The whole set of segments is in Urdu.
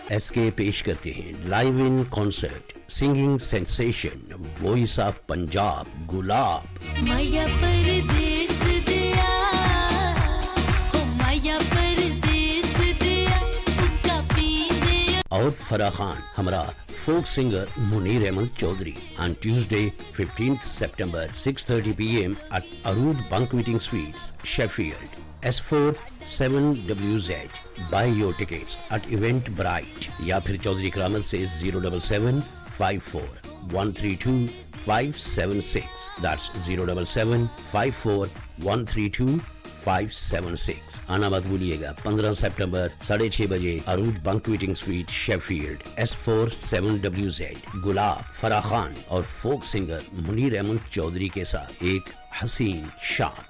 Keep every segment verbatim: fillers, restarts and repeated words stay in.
ایس کے پیش کرتے ہیں live in concert singing sensation voice of Punjab گلاب. مایا پردیس دیا ہو مایا پردیس دیا کا پیندے. اور فرح خان ہمراہ folk singer Munir Ahmad Chaudhry on Tuesday fifteenth September six thirty p m at Arood Banqueting Suites, Sheffield. S four seven W Z. Buy your tickets at Eventbrite یا پھر چودھری کرامت سے zero seven seven five four one three two five seven six. That's zero seven seven five four one three two five seven six. آنا مت بھولیے گا پندرہ سپٹمبر ساڑھے چھ بجے اروج بنکویٹنگ sweet Sheffield S four seven W Z. گلاب فرح خان اور فوک سنگر منیر احمد چودھری کے ساتھ ایک حسین شام.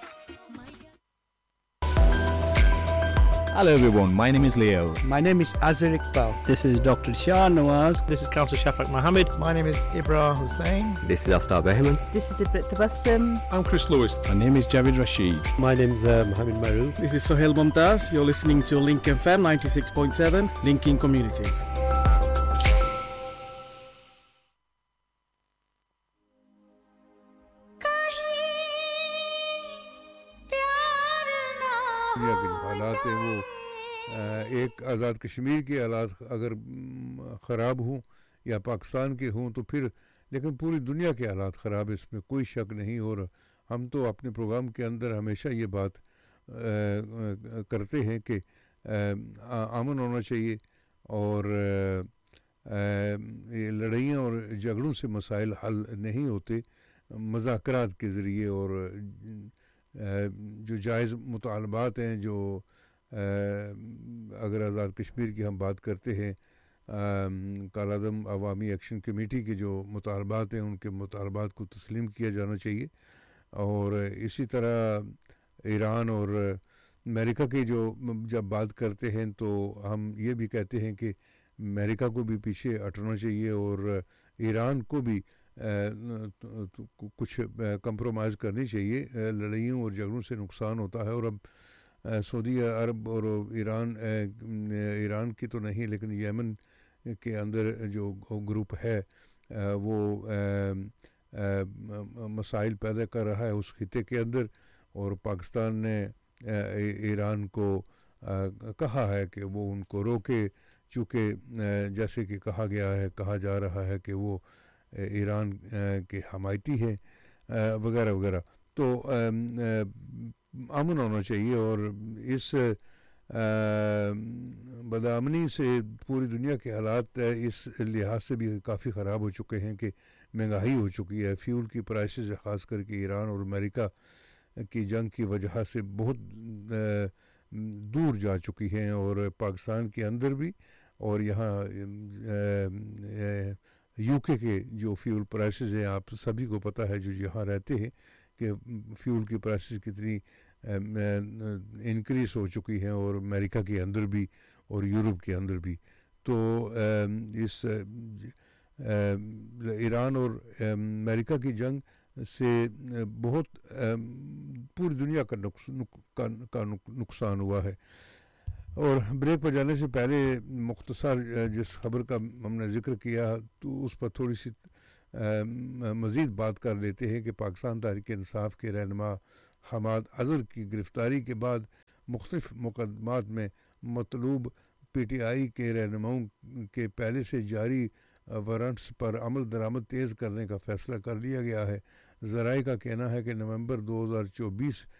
Hello everyone, my name is Leo. My name is Azhar Iqbal. This is Doctor Shah Nawaz. This is Councillor Shafaq Mohammed. My name is Ibra Hussain. This is Aftab Ahmed. This is Ibrat Tabassum. I'm Chris Lewis. My name is Javid Rashid. My name is uh, Mohammed Maroof. This is Sohail Mumtaz. You're listening to Link F M ninety-six point seven, linking communities. دنیا کے جو حالات ہیں وہ ایک آزاد کشمیر کے حالات اگر خراب ہوں یا پاکستان کے ہوں تو پھر لیکن پوری دنیا کے حالات خراب ہے، اس میں کوئی شک نہیں. اور ہم تو اپنے پروگرام کے اندر ہمیشہ یہ بات کرتے ہیں کہ امن ہونا چاہیے اور یہ لڑائیاں اور جھگڑوں سے مسائل حل نہیں ہوتے، مذاکرات کے ذریعے اور جو جائز مطالبات ہیں جو اگر آزاد کشمیر کی ہم بات کرتے ہیں کالعدم عوامی ایکشن کمیٹی کے جو مطالبات ہیں ان کے مطالبات کو تسلیم کیا جانا چاہیے. اور اسی طرح ایران اور امریکہ کی جو جب بات کرتے ہیں تو ہم یہ بھی کہتے ہیں کہ امریکہ کو بھی پیچھے ہٹنا چاہیے اور ایران کو بھی کچھ کمپرومائز کرنی چاہیے. لڑائیوں اور جھگڑوں سے نقصان ہوتا ہے. اور اب سعودی عرب اور ایران ایران کی تو نہیں لیکن یمن کے اندر جو گروپ ہے وہ مسائل پیدا کر رہا ہے اس خطے کے اندر، اور پاکستان نے ایران کو کہا ہے کہ وہ ان کو روکے، چونکہ جیسے کہ کہا گیا ہے کہا جا رہا ہے کہ وہ ایران کے حمایتی ہیں وغیرہ وغیرہ. تو امن ہونا چاہیے اور اس بدامنی سے پوری دنیا کے حالات اس لحاظ سے بھی کافی خراب ہو چکے ہیں کہ مہنگائی ہو چکی ہے، فیول کی پرائسز خاص کر کے ایران اور امریکہ کی جنگ کی وجہ سے بہت دور جا چکی ہیں، اور پاکستان کے اندر بھی اور یہاں یو کے کے جو فیول پرائسز ہیں آپ سبھی کو پتہ ہے جو یہاں رہتے ہیں کہ فیول کی پرائسز کتنی انکریز ہو چکی ہیں، اور امریکہ کے اندر بھی اور یورپ کے اندر بھی. تو اس ایران اور امریکہ کی جنگ سے بہت پوری دنیا کا کا نقصان ہوا ہے. اور بریک پر جانے سے پہلے مختصر جس خبر کا ہم نے ذکر کیا تو اس پر تھوڑی سی مزید بات کر لیتے ہیں کہ پاکستان تحریک انصاف کے رہنما حماد اظہر کی گرفتاری کے بعد مختلف مقدمات میں مطلوب پی ٹی آئی کے رہنماؤں کے پہلے سے جاری وارنٹس پر عمل درآمد تیز کرنے کا فیصلہ کر لیا گیا ہے. ذرائع کا کہنا ہے کہ نومبر دو ہزار چوبیس